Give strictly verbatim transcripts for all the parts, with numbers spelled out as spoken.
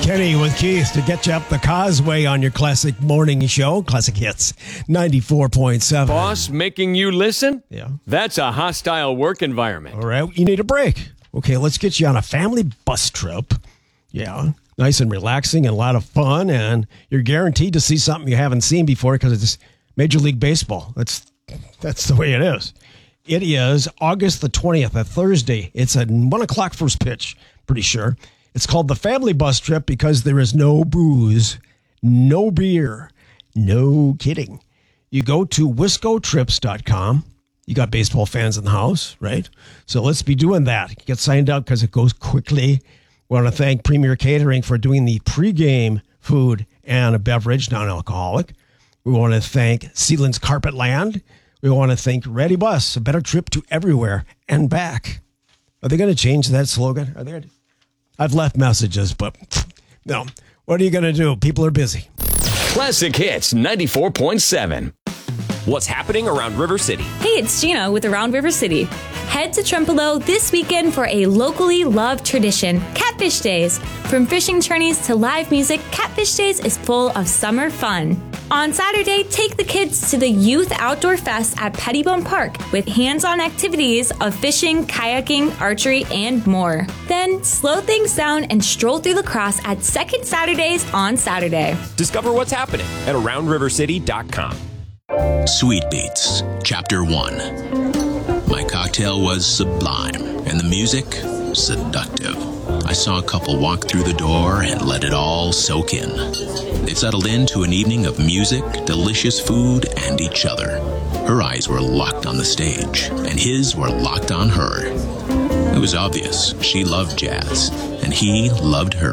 Kenny with Keith to get you up the causeway on your classic morning show. Classic Hits, ninety-four point seven. Boss making you listen? Yeah. That's a hostile work environment. All right, you need a break. Okay, let's get you on a family bus trip. Yeah, nice and relaxing and a lot of fun, and you're guaranteed to see something you haven't seen before because it's Major League Baseball. That's that's the way it is. It is August the twentieth, a Thursday. It's a one o'clock first pitch, pretty sure. It's called the Family Bus Trip because there is no booze, no beer, no kidding. You go to wisco trips dot com. You got baseball fans in the house, right? So let's be doing that. Get signed up because it goes quickly. We want to thank Premier Catering for doing the pregame food and a beverage, non-alcoholic. We want to thank Sealands Carpet Land. We want to thank Ready Bus, a better trip to everywhere and back. Are they going to change that slogan? Are they going to? I've left messages, but no. What are you going to do? People are busy. Classic Hits ninety-four point seven. What's happening around River City? Hey, it's Gina with Around River City. Head to Trempealeau this weekend for a locally loved tradition, Catfish Days. From fishing tourneys to live music, Catfish Days is full of summer fun. On Saturday, take the kids to the Youth Outdoor Fest at Pettibone Park with hands-on activities of fishing, kayaking, archery, and more. Then slow things down and stroll through La Crosse at Second Saturdays on Saturday. Discover what's happening at around river city dot com. Sweet Beats, Chapter one. My cocktail was sublime, and the music, seductive. I saw a couple walk through the door and let it all soak in. They settled into an evening of music, delicious food, and each other. Her eyes were locked on the stage, and his were locked on her. It was obvious she loved jazz, and he loved her.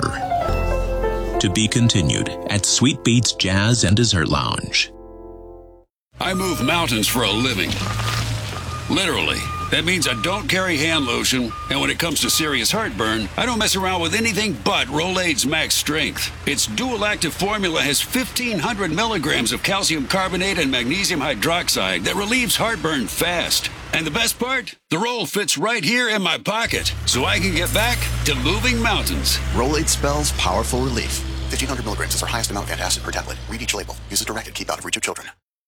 To be continued at Sweet Beats Jazz and Dessert Lounge. I move mountains for a living. Literally. That means I don't carry hand lotion, and when it comes to serious heartburn, I don't mess around with anything but Rolaids Max Strength. Its dual-active formula has fifteen hundred milligrams of calcium carbonate and magnesium hydroxide that relieves heartburn fast. And the best part? The roll fits right here in my pocket, so I can get back to moving mountains. Rolaids spells powerful relief. fifteen hundred milligrams is our highest amount of antacid per tablet. Read each label. Use as directed. Keep out of reach of children.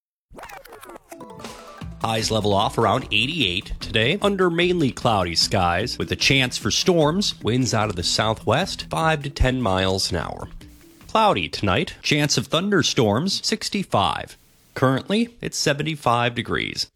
Highs level off around eighty-eight today, under mainly cloudy skies, with a chance for storms, winds out of the southwest, five to ten miles an hour. Cloudy tonight, chance of thunderstorms, sixty-five. Currently, it's seventy-five degrees.